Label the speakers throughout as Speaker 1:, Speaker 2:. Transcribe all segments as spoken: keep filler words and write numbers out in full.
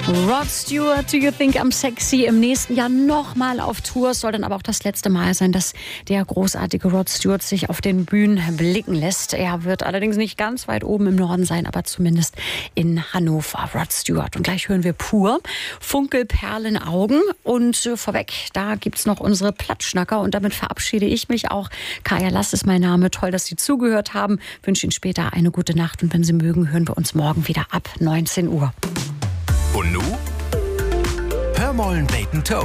Speaker 1: Rod Stewart, Do You Think I'm Sexy? Im nächsten Jahr nochmal auf Tour. Soll dann aber auch das letzte Mal sein, dass der großartige Rod Stewart sich auf den Bühnen blicken lässt. Er wird allerdings nicht ganz weit oben im Norden sein, aber zumindest in Hannover. Rod Stewart. Und gleich hören wir Pur. Funkelperlenaugen. Und äh, vorweg, da gibt's noch unsere Plattschnacker. Und damit verabschiede ich mich auch. Kaya Lass ist mein Name. Toll, dass Sie zugehört haben. Wünsche Ihnen später eine gute Nacht. Und wenn Sie mögen, hören wir uns morgen wieder ab neunzehn Uhr.
Speaker 2: Und nu? Hör mollen Bacon Toe.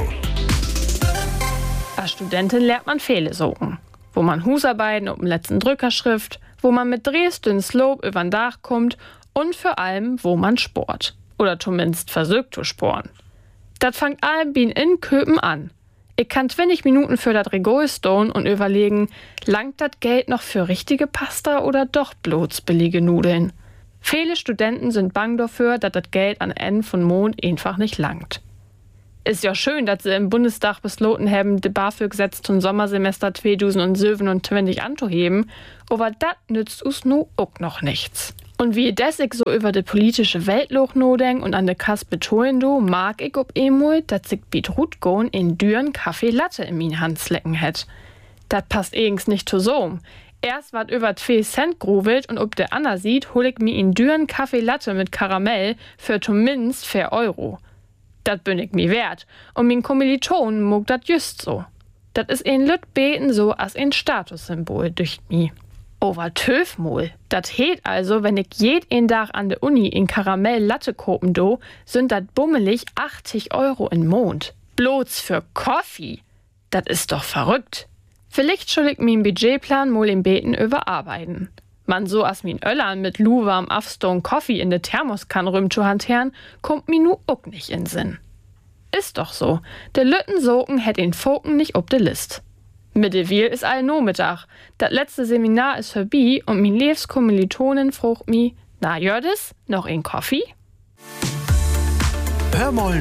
Speaker 3: Als Studentin lernt man viele Sogen. Wo man Husarbeiten um den letzten Drückerschrift, wo man mit Dresden Slope über den Dach kommt und vor allem, wo man sport. Oder zumindest versucht zu sporen. Das fängt allem wie in Köpen an. Ich kann zwanzig Minuten für das Regal stehen und überlegen, langt das Geld noch für richtige Pasta oder doch bloß billige Nudeln? Viele Studenten sind bang dafür, dass das Geld an Ende von Mond einfach nicht langt. Ist ja schön, dass sie im Bundestag beschlossen haben, die BAföG-Gesetz zum Sommersemester zweitausendsiebenundzwanzig anzuheben, aber das nützt uns nu auch noch nichts. Und wie das ich so über die politische Weltloch nodenk und an de Kass betonen do, mag ich ob emol, dass ich bit gut goen in düren Kaffee Latte in min Hand slecken hätt. Das passt eigens nicht zu so. Erst wat über zwei Cent gruvelt und ob der Anna sieht, hol ich mir in düren Kaffee Latte mit Karamell für zumindest vier Euro. Dat bin ich mir wert. Und min Kommilitonen mag dat just so. Dat is ein Lüt beten so als ein Statussymbol durch mi. Over Töfmol. Dat heet also, wenn ich jeden Tag an der Uni in Karamell Latte kopen do, sind dat bummelig achtzig Euro in Mond. Bloß für Kaffee. Dat is doch verrückt. Vielleicht soll ich min Budgetplan mal im Beten überarbeiten. Man so as min Öllern mit luwarm Afstone Coffee in de Thermoskanne rüm zu hantieren, kommt mi nu ook nicht in Sinn. Ist doch so. De Lüttensoken hätt den Foken nicht ob de List. Mittewil is all no Mittag. Dat letzte Seminar is vorbei und min Lebenskommilitonin frucht mi, na Jördis, noch ein Kaffee?
Speaker 2: Hör mollen